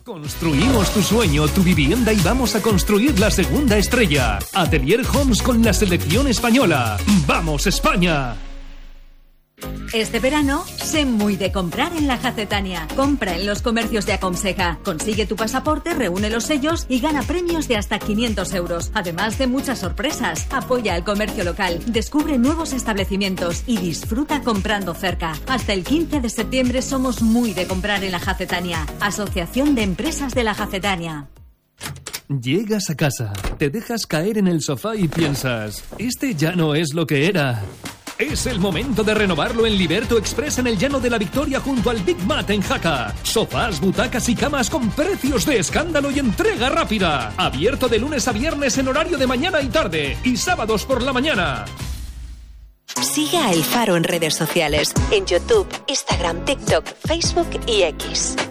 Construimos tu sueño, tu vivienda y vamos a construir la segunda estrella. Atelier Homes con la selección española. ¡Vamos, España! Este verano, sé muy de comprar en la Jacetania. Compra en los comercios de Aconseja. Consigue tu pasaporte, reúne los sellos y gana premios de hasta 500 euros. Además de muchas sorpresas. Apoya al comercio local, descubre nuevos establecimientos y disfruta comprando cerca. Hasta el 15 de septiembre somos muy de comprar en la Jacetania. Asociación de Empresas de la Jacetania. Llegas a casa, te dejas caer en el sofá y piensas, este ya no es lo que era. Es el momento de renovarlo en Liberto Express en el Llano de la Victoria junto al Big Mat en Jaca. Sofás, butacas y camas con precios de escándalo y entrega rápida. Abierto de lunes a viernes en horario de mañana y tarde y sábados por la mañana. Sigue a El Faro en redes sociales, en YouTube, Instagram, TikTok, Facebook y X.